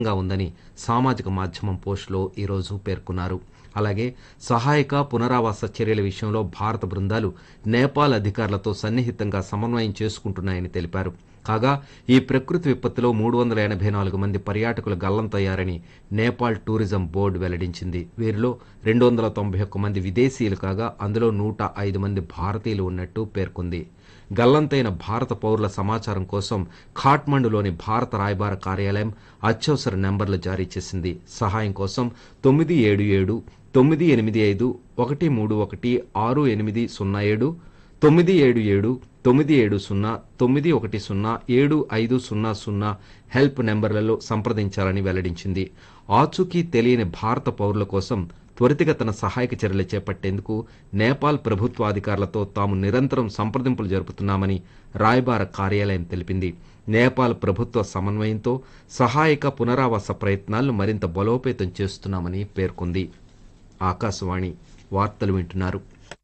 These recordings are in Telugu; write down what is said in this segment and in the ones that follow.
ఉందని సామాజిక మాధ్యమం పోస్టులో ఈరోజు పేర్కొన్నారు. అలాగే సహాయక పునరావాస చర్యల విషయంలో భారత బృందాలు నేపాల్ అధికారులతో సన్నిహితంగా సమన్వయం చేసుకుంటున్నాయని తెలిపారు. కాగా ఈ ప్రకృతి విపత్తులో 384 మంది పర్యాటకులు గల్లంతయ్యారని నేపాల్ టూరిజం బోర్డు వెల్లడించింది. వీరిలో 291 మంది విదేశీయులు కాగా అందులో 105 మంది భారతీయులు ఉన్నట్టు పేర్కొంది. గల్లంతైన భారత పౌరుల సమాచారం కోసం ఖాట్మండులోని భారత రాయబార కార్యాలయం అత్యవసర నెంబర్లు జారీ చేసింది. సహాయం కోసం 977 985 131 6807 977 970 910 7500 హెల్ప్ నెంబర్లలో సంప్రదించాలని వెల్లడించింది. ఆచూకీ తెలియని భారత పౌరుల కోసం త్వరితగతిన సహాయక చర్యలు చేపట్టేందుకు నేపాల్ ప్రభుత్వాధికారులతో తాము నిరంతరం సంప్రదింపులు జరుపుతున్నామని రాయబార కార్యాలయం తెలిపింది. నేపాల్ ప్రభుత్వ సమన్వయంతో సహాయక పునరావాస ప్రయత్నాలను మరింత బలోపేతం చేస్తున్నామని పేర్కొంది. ఆకాశవాణి వార్తలు వింటున్నారు.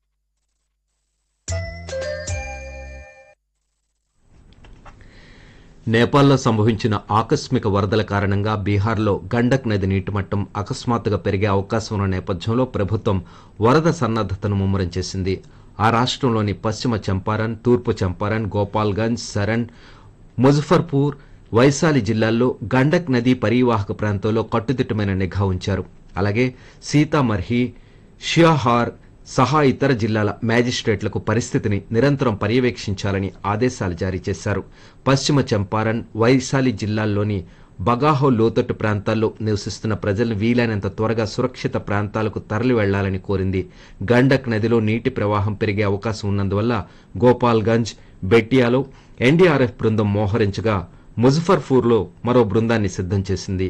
నేపాల్లో సంభవించిన ఆకస్మిక వరదల కారణంగా బీహార్లో గండక్ నది నీటిమట్టం అకస్మాత్తుగా పెరిగే అవకాశం ఉన్న నేపథ్యంలో ప్రభుత్వం వరద సన్నద్దతను ముమ్మరం చేసింది. ఆ రాష్ట్రంలోని పశ్చిమ చంపారన్, తూర్పు చంపారన్, గోపాల్గంజ్, సరణ్, ముజఫర్పూర్, వైశాలి జిల్లాల్లో గండక్ నది పరీవాహక ప్రాంతంలో కట్టుదిట్టమైన నిఘా ఉంచారు. అలాగే సీతామర్హి, షియాహార్ సహా ఇతర జిల్లాల మ్యాజిస్ట్రేట్లకు పరిస్థితిని నిరంతరం పర్యవేక్షించాలని ఆదేశాలు జారీ చేశారు. పశ్చిమ చంపారన్, వైశాలి జిల్లాల్లోని బగాహో లోతట్టు ప్రాంతాల్లో నివసిస్తున్న ప్రజలను వీలైనంత త్వరగా సురక్షిత ప్రాంతాలకు తరలి వెళ్లాలని కోరింది. గండక్ నదిలో నీటి ప్రవాహం పెరిగే అవకాశం ఉన్నందువల్ల గోపాల్గంజ్, బెట్టియాలో ఎన్డీఆర్ఎఫ్ బృందం మోహరించగా ముజఫర్పూర్లో మరో బృందాన్ని సిద్దం చేసింది.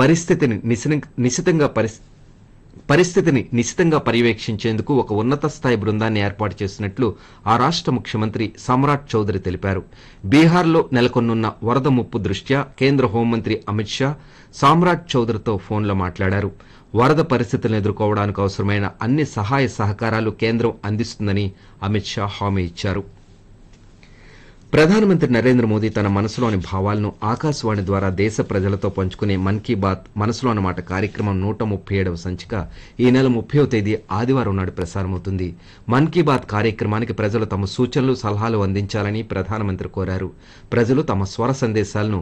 పరిస్థితిని నిశితంగా పర్యవేక్షించేందుకు ఒక ఉన్నత స్థాయి బృందాన్ని ఏర్పాటు చేసినట్లు ఆ రాష్ట్ర ముఖ్యమంత్రి సమ్రాట్ చౌదరి తెలిపారు. బీహార్లో నెలకొన్నున్న వరద ముప్పు దృష్ట్యా కేంద్ర హోంమంత్రి అమిత్ షా సమ్రాట్ చౌదరితో ఫోన్లో మాట్లాడారు. వరద పరిస్థితులను ఎదుర్కోవడానికి అవసరమైన అన్ని సహాయ సహకారాలు కేంద్రం అందిస్తుందని అమిత్ షా హామీ ఇచ్చారు. ప్రధానమంత్రి నరేంద్ర మోదీ తన మనసులోని భావాలను ఆకాశవాణి ద్వారా దేశ ప్రజలతో పంచుకునే మన్ కీ బాత్ మనసులోని మాట కార్యక్రమం 137వ సంచిక ఈ నెల 30వ తేదీ ఆదివారం నాడు ప్రసారమవుతుంది. మన్ కీ బాత్ కార్యక్రమానికి ప్రజలు తమ సూచనలు, సలహాలు అందించాలని ప్రధానమంత్రి కోరారు. ప్రజలు తమ స్వర సందేశాలను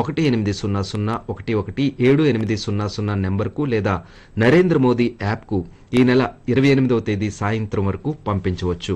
1800 నెంబర్కు లేదా నరేంద్ర మోదీ యాప్కు ఈ నెల 28వ తేదీ సాయంత్రం వరకు పంపించవచ్చు.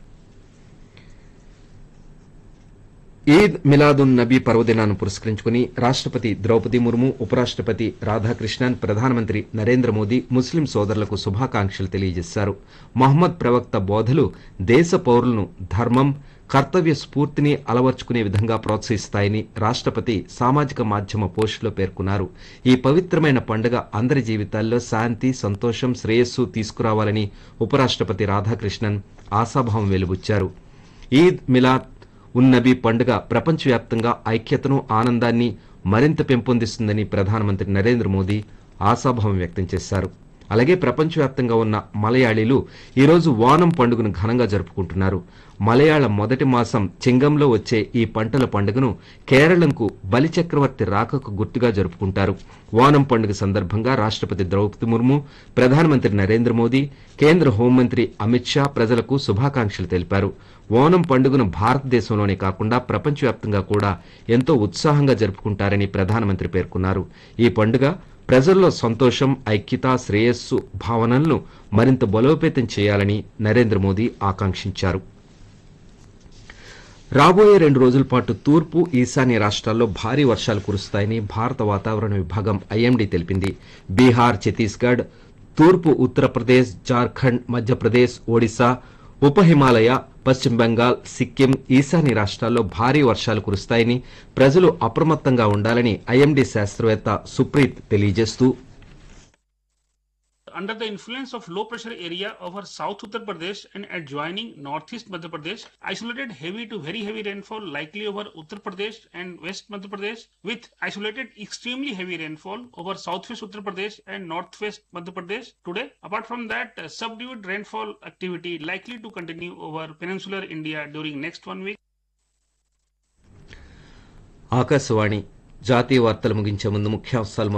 ఈద్ మిలాదున్ నబీ పర్వదినాన్ని పురస్కరించుకుని రాష్ట్రపతి ద్రౌపది ముర్ము, ఉపరాష్ట్రపతి రాధాకృష్ణన్, ప్రధానమంత్రి నరేంద్ర మోదీ ముస్లిం సోదరులకు శుభాకాంక్షలు తెలియజేశారు. మహమ్మద్ ప్రవక్త బోధలు దేశ పౌరులను ధర్మం, కర్తవ్య స్ఫూర్తిని అలవర్చుకునే విధంగా ప్రోత్సహిస్తాయని రాష్ట్రపతి సామాజిక మాధ్యమ పోస్టులో పేర్కొన్నారు. ఈ పవిత్రమైన పండుగ అందరి జీవితాల్లో శాంతి, సంతోషం, శ్రేయస్సు తీసుకురావాలని ఉపరాష్ట్రపతి రాధాకృష్ణన్ ఆశాభావం వెలుబుచ్చారు. ఈద్ మిలాద్ ఉన్ నబీ పండుగ ప్రపంచవ్యాప్తంగా ఐక్యతను, ఆనందాన్ని మరింత పెంపొందిస్తుందని ప్రధానమంత్రి నరేంద్ర మోదీ ఆశాభావం వ్యక్తం చేశారు. అలాగే ప్రపంచవ్యాప్తంగా ఉన్న మలయాళీలు ఈరోజు ఓనం పండుగను ఘనంగా జరుపుకుంటున్నారు. మలయాళ మొదటి మాసం చెంగంలో వచ్చే ఈ పంటల పండుగను కేరళంకు బలిచక్రవర్తి రాకకు గుర్తుగా జరుపుకుంటారు. ఓనం పండుగ సందర్భంగా రాష్ట్రపతి ద్రౌపది ముర్ము, ప్రధానమంత్రి నరేంద్ర మోదీ, కేంద్ర హోంమంత్రి అమిత్ షా ప్రజలకు శుభాకాంక్షలు తెలిపారు. ఓనం పండుగను భారతదేశంలోనే కాకుండా ప్రపంచవ్యాప్తంగా కూడా ఎంతో ఉత్సాహంగా జరుపుకుంటారని ప్రధానమంత్రి పేర్కొన్నారు. ఈ పండుగ ప్రజల్లో సంతోషం, ఐక్యత, శ్రేయస్సు భావనలను మరింత బలోపేతం చేయాలని నరేంద్ర మోదీ ఆకాంక్షించారు. రాబోయే 2 రోజుల పాటు తూర్పు, ఈశాన్య రాష్ట్రాల్లో భారీ వర్షాలు కురుస్తాయని భారత వాతావరణ విభాగం ఐఎండీ తెలిపింది. బీహార్, ఛత్తీస్గఢ్, తూర్పు ఉత్తరప్రదేశ్, జార్ఖండ్, మధ్యప్రదేశ్, ఒడిశా, ఉప హిమాలయ, పశ్చిమ బెంగాల్, సిక్కిం, ఈశాన్య రాష్ట్రాల్లో భారీ వర్షాలు కురుస్తాయని ప్రజలు అప్రమత్తంగా ఉండాలని ఐఎండీ శాస్త్రవేత్త సుప్రీత్ తెలియజేస్తూ, under the influence of low pressure area over South Uttar Pradesh and adjoining Northeast Madhya Pradesh, isolated heavy to very heavy rainfall likely over Uttar Pradesh and West Madhya Pradesh, with isolated extremely heavy rainfall over Southwest Uttar Pradesh and Northwest Madhya Pradesh today. Apart from that, subdued rainfall activity likely to continue over peninsular India during next 1 week. Akashvani జాతీయ వార్తలు ముగించే ముందు ముఖ్యాంశాలు